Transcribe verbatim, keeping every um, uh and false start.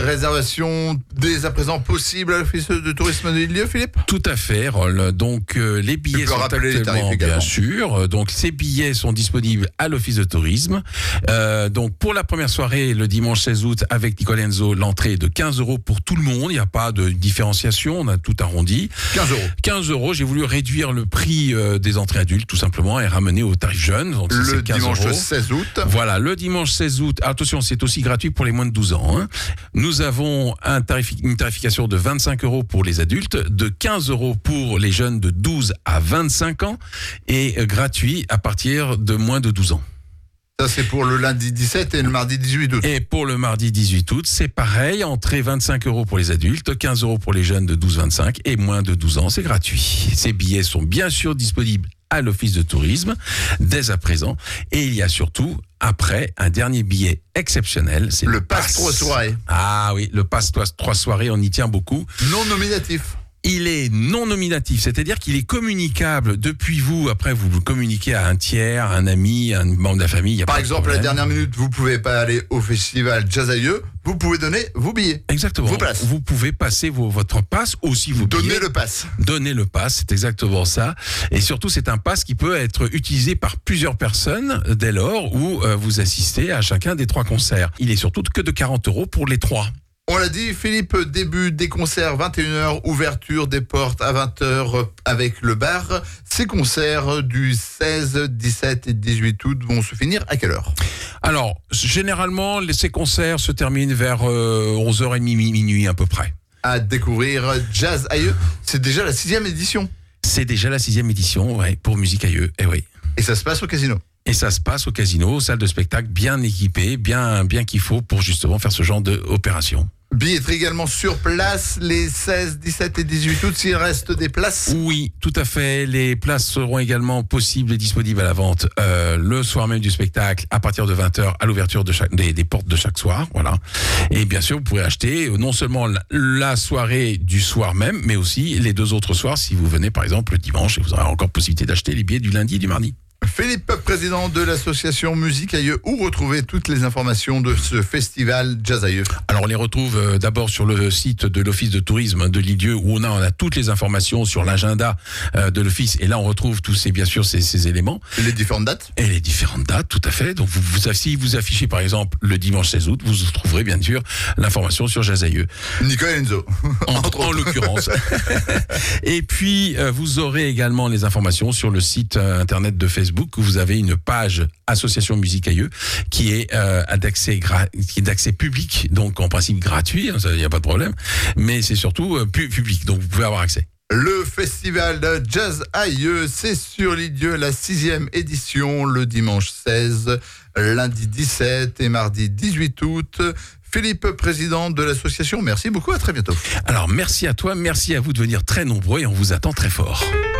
réservations dès à présent possibles à l'Office de tourisme de Lille, Philippe? Tout à fait, Rol. Donc euh, les billets sont actuellement, bien sûr. Donc ces billets sont disponibles à l'Office de tourisme. Euh, donc pour la première soirée, le dimanche seize août, avec Nicole Enzo, l'entrée est de quinze euros pour tout le monde. Il n'y a pas de différenciation, on a tout arrondi. quinze euros. quinze euros. J'ai voulu réduire le prix euh, des entrées adultes, tout simplement, et ramener au tarif jeune. Donc le c'est quinze dimanche euros. seize août. Voilà, le dimanche seize août. Attention, c'est aussi gratuit pour les moins de douze ans. Hein. Nous avons un tarif, une tarification de vingt-cinq euros pour les adultes, de quinze euros pour les jeunes de douze à vingt-cinq ans et euh, gratuit à partir de moins de douze ans. Ça, c'est pour le lundi dix-sept et le mardi dix-huit août. Et pour le mardi dix-huit août, c'est pareil. Entrée vingt-cinq euros pour les adultes, quinze euros pour les jeunes de douze à vingt-cinq et moins de douze ans, c'est gratuit. Ces billets sont bien sûr disponibles à l'Office de tourisme dès à présent. Et il y a surtout, après, un dernier billet exceptionnel. C'est le, le pass trois soirées. Ah oui, le pass trois soirées, on y tient beaucoup. Non nominatif. Il est non nominatif, c'est-à-dire qu'il est communicable depuis vous. Après, vous le communiquez à un tiers, un ami, un membre de la famille. Par exemple, à la dernière minute, vous pouvez pas aller au festival Jazz Aïeux. Vous pouvez donner vos billets. Exactement. Vos places. Vous pouvez passer vos, votre passe, aussi vos Donnez billets. le pass. Donnez le pass, c'est exactement ça. Et surtout, c'est un pass qui peut être utilisé par plusieurs personnes dès lors où euh, vous assistez à chacun des trois concerts. Il est surtout que de quarante euros pour les trois. On l'a dit, Philippe, début des concerts, vingt et une heures, ouverture des portes à vingt heures avec le bar. Ces concerts du seize, dix-sept et dix-huit août vont se finir à quelle heure? Alors, généralement, ces concerts se terminent vers euh, onze heures trente, minuit à peu près. À découvrir Jazz Aïeux, c'est déjà la sixième édition. C'est déjà la sixième édition, ouais, pour Musique Aïeux, et oui. Et ça se passe au casino. Et ça se passe au casino, salle de spectacle bien équipée, bien, bien qu'il faut pour justement faire ce genre d'opération. Billetterie également sur place les seize, dix-sept et dix-huit août s'il reste des places. Oui, tout à fait. Les places seront également possibles et disponibles à la vente euh, le soir même du spectacle à partir de vingt heures à l'ouverture de chaque, des, des portes de chaque soir. Voilà. Et bien sûr, vous pourrez acheter non seulement la, la soirée du soir même, mais aussi les deux autres soirs si vous venez par exemple le dimanche et vous aurez encore possibilité d'acheter les billets du lundi et du mardi. Philippe, président de l'association Musique Aïeux, où retrouver toutes les informations de ce festival Jazz Aïeux? Alors on les retrouve euh, d'abord sur le site de l'Office de tourisme de Lille où on a, on a toutes les informations sur l'agenda euh, de l'Office et là on retrouve tous ces, bien sûr ces, ces éléments. Et les différentes dates? Et les différentes dates, tout à fait. Donc vous, vous, si vous affichez par exemple le dimanche seize août, vous trouverez bien sûr l'information sur Jazz Aïeux. Nicole Enzo. En, en l'occurrence. Et puis euh, vous aurez également les informations sur le site euh, internet de Facebook. Où vous avez une page Association Musique Aïeux qui est euh, d'accès gra- qui est d'accès public, donc en principe gratuit, il hein, n'y a pas de problème, mais c'est surtout euh, pu- public, donc vous pouvez avoir accès. Le festival de Jazz Aïeux, c'est sur Lille, la sixième édition, le dimanche seize, lundi dix-sept et mardi dix-huit août. Philippe, président de l'association, merci beaucoup, à très bientôt. Alors merci à toi, merci à vous de venir très nombreux et on vous attend très fort.